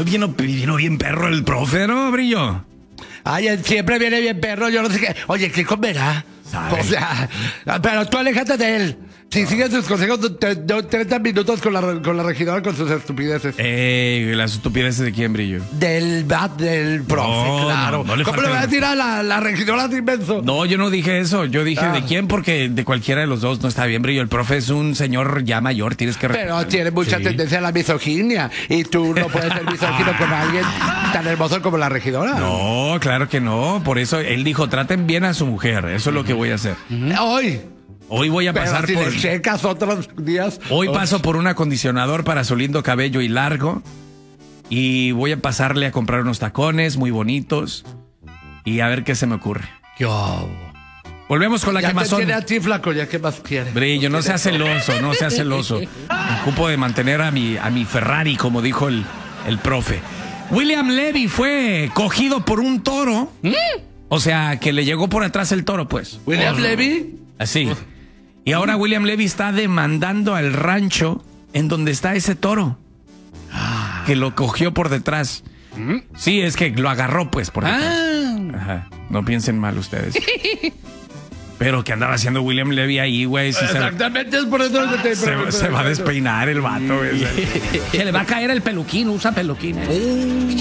Hoy vino bien perro el profe, ¿no, Brillo? Ay, él siempre viene bien perro, yo no sé qué. Oye, ¿qué comerá? ¿Sabe? O sea, pero tú aléjate de él. Si sigues sus consejos, te doy 30 minutos con la regidora con sus estupideces. ¿Las estupideces de quién, Brillo? Del profe, No, claro. no le ¿Cómo le voy a decir a la regidora de inmenso? No, yo no dije eso. Yo dije de quién, porque de cualquiera de los dos no está bien, Brillo. El profe es un señor ya mayor, tienes que Pero tiene mucha tendencia a la misoginia. Y tú no puedes ser misógino con alguien tan hermoso como la regidora. No, claro que no. Por eso él dijo, traten bien a su mujer. Eso es lo que voy a hacer. Hoy voy a pasar pero si por... le checas otros días. Hoy paso por un acondicionador para su lindo cabello y largo. Y voy a pasarle a comprar unos tacones muy bonitos. Y a ver qué se me ocurre. Volvemos con la quemazón. Ya te tiene a ti, flaco, ya qué más quiere. Brillo, no seas celoso, no seas celoso. Me ocupo de mantener a mi Ferrari, como dijo el profe. William Levy fue cogido por un toro. O sea, que le llegó por atrás el toro, pues. ¿William Levy? Así. Y ahora William Levy está demandando al rancho en donde está ese toro. Que lo cogió por detrás. Sí, es que lo agarró, pues, por detrás. Ajá. No piensen mal ustedes. Pero que andaba haciendo William Levy ahí, güey. Si exactamente, es por eso que se va a despeinar el vato, güey. Se le va a caer el peluquín, usa peluquín.